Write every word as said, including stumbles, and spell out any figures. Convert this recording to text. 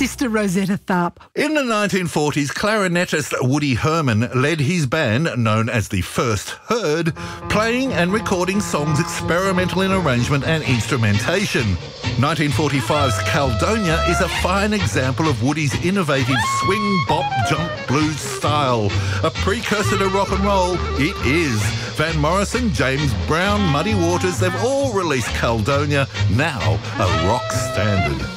Sister Rosetta Tharpe. In the nineteen forties, clarinetist Woody Herman led his band, known as the First Heard, playing and recording songs experimental in arrangement and instrumentation. nineteen forty-five's Caledonia is a fine example of Woody's innovative swing, bop, jump blues style. A precursor to rock and roll, it is. Van Morrison, James Brown, Muddy Waters, they've all released Caledonia, now a rock standard.